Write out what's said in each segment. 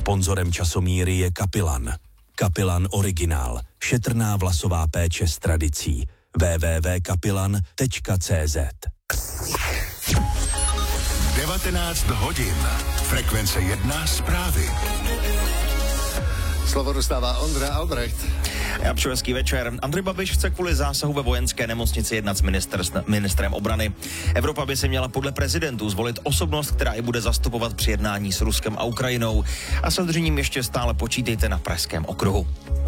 Sponzorem časomíry je Kapilan. Kapilan Originál. Šetrná vlasová péče s tradicí. www.kapilan.cz 19 hodin. Frekvence 1 zprávy. Slovo dostává Ondra Albrecht. Já přeju hezký večer. Andrej Babiš chce kvůli zásahu ve vojenské nemocnici jednat s ministrem obrany. Evropa by se měla podle prezidentů zvolit osobnost, která i bude zastupovat při jednání s Ruskem a Ukrajinou. A s držením ještě stále počítejte na Pražském okruhu.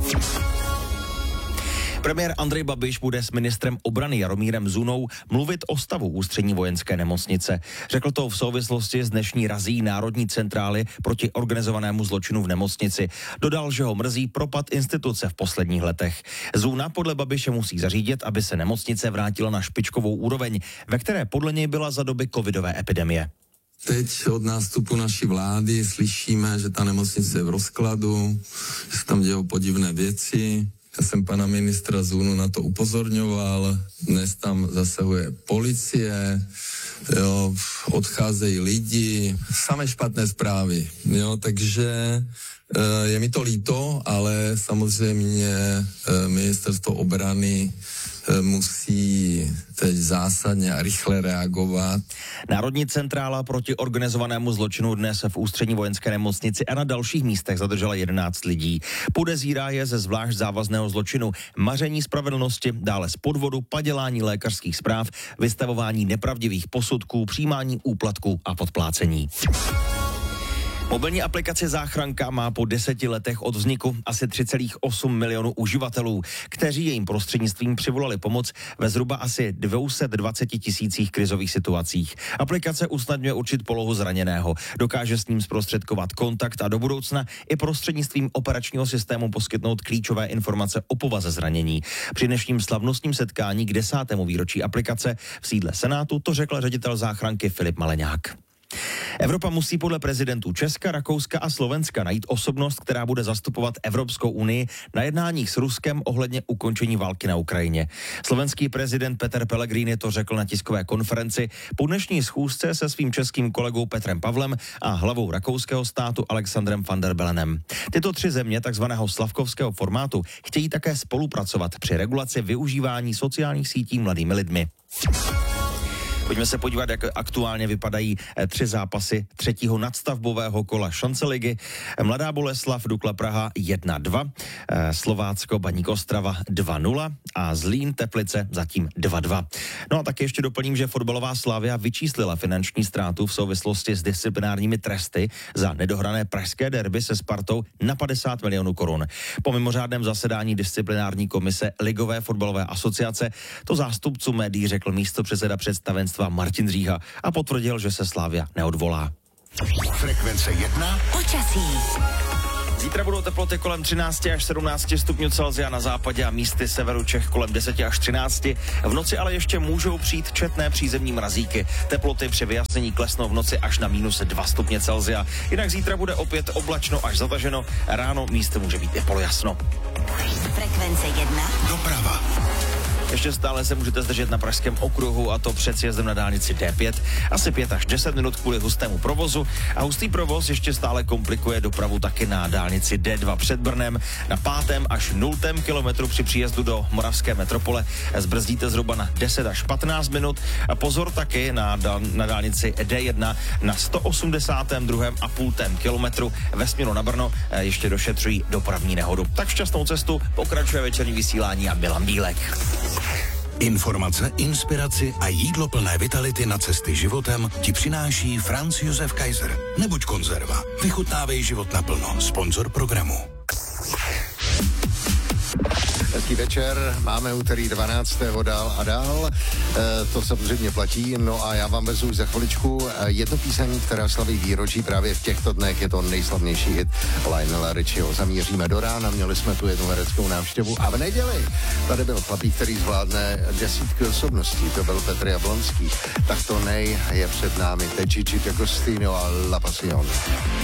Premiér Andrej Babiš bude s ministrem obrany Jaromírem Zunou mluvit o stavu ústřední vojenské nemocnice. Řekl to v souvislosti s dnešní razí Národní centrály proti organizovanému zločinu v nemocnici. Dodal, že ho mrzí propad instituce v posledních letech. Zuna podle Babiše musí zařídit, aby se nemocnice vrátila na špičkovou úroveň, ve které podle něj byla za doby covidové epidemie. Teď od nástupu naší vlády slyšíme, že ta nemocnice je v rozkladu, že se tam dějou podivné věci. Já jsem pana ministra Zunu na to upozorňoval, dnes tam zasahuje policie, jo, odcházejí lidi, samé špatné zprávy, jo, takže je mi to líto, ale samozřejmě ministerstvo obrany musí teď zásadně a rychle reagovat. Národní centrála proti organizovanému zločinu dnes v ústřední vojenské nemocnici a na dalších místech zadržela 11 lidí. Podezírá je ze zvlášť závazného zločinu, maření spravedlnosti, dále z podvodu, padělání lékařských zpráv, vystavování nepravdivých posudků, přijímání úplatků a podplácení. Mobilní aplikace Záchranka má po 10 letech od vzniku asi 3,8 milionu uživatelů, kteří jejím prostřednictvím přivolali pomoc ve zhruba asi 220 000 krizových situacích. Aplikace usnadňuje určit polohu zraněného, dokáže s ním zprostředkovat kontakt a do budoucna i prostřednictvím operačního systému poskytnout klíčové informace o povaze zranění. Při dnešním slavnostním setkání k 10. výročí aplikace v sídle Senátu to řekl ředitel Záchranky Filip Maleňák. Evropa musí podle prezidentů Česka, Rakouska a Slovenska najít osobnost, která bude zastupovat Evropskou unii na jednáních s Ruskem ohledně ukončení války na Ukrajině. Slovenský prezident Peter Pellegrini to řekl na tiskové konferenci po dnešní schůzce se svým českým kolegou Petrem Pavlem a hlavou rakouského státu Alexandrem van der Bellenem. Tyto tři země takzvaného slavkovského formátu chtějí také spolupracovat při regulaci využívání sociálních sítí mladými lidmi. Pojďme se podívat, jak aktuálně vypadají 3 zápasy 3. nadstavbového kola Šanceligy. Mladá Boleslav, Dukla Praha 1-2, Slovácko Baník Ostrava 2-0 a Zlín Teplice zatím 2-2. No a taky ještě doplním, že fotbalová Slavia vyčíslila finanční ztrátu v souvislosti s disciplinárními tresty za nedohrané pražské derby se Spartou na 50 milionů korun. Po mimořádném zasedání disciplinární komise Ligové fotbalové asociace to zástupců médií řekl místopředseda představenstva Martin Říha a potvrdil, že se Slavia neodvolá. Frekvence 1. Počasí. Zítra budou teploty kolem 13 až 17 stupňů Celsia na západě a místy severu Čech kolem 10 až 13. V noci ale ještě můžou přijít četné přízemní mrazíky. Teploty při vyjasnění klesnou v noci až na -2 stupně Celsia. Jinak zítra bude opět oblačno až zataženo. Ráno místy může být i polojasno. Frekvence 1. Doprava. Ještě stále se můžete zdržet na Pražském okruhu, a to před sjezdem na dálnici D5. Asi 5 až 10 minut kvůli hustému provozu a hustý provoz ještě stále komplikuje dopravu taky na dálnici D2 před Brnem. Na 5. až 0. kilometru při příjezdu do moravské metropole zbrzdíte zhruba na 10 až 15 minut. A pozor taky na dálnici D1 na 182,5 kilometru ve směru na Brno ještě došetřují dopravní nehodu. Tak šťastnou cestu, pokračuje večerní vysílání a Milan Bílek. Informace, inspiraci a jídlo plné vitality na cesty životem ti přináší Franz Josef Kaiser. Nebuď konzerva. Vychutnávej život naplno. Sponzor programu. Hezký večer, máme úterý 12. dál a dál, to samozřejmě platí, no a já vám vezu už za chviličku jednu píseň, která slaví výročí právě v těchto dnech, je to nejslavnější hit Lionela Richieho. Zamíříme do rána, měli jsme tu jednu hereckou návštěvu a v neděli tady byl chlapík, který zvládne 10 osobností, to byl Petr Jablonský, tak to nej je před námi, teď Gigi D'Agostino a La Pasión.